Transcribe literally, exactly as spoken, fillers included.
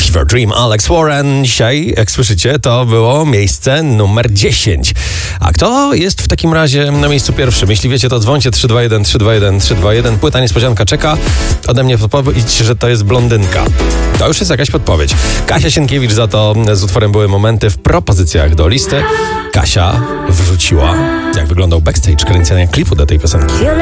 Fever Dream, Alex Warren. Dzisiaj, jak słyszycie, to było miejsce numer dziesięć. A kto jest w takim razie na miejscu pierwszym? Jeśli wiecie, to dzwońcie trzy dwa jeden, trzy dwa jeden, trzy dwa jeden. Płyta niespodzianka czeka. Ode mnie podpowiedź, że to jest blondynka. To już jest jakaś podpowiedź. Kasia Sienkiewicz za to z utworem Były momenty w propozycjach do listy. Kasia wrzuciła, jak wyglądał backstage kręcenia klipu do tej piosenki.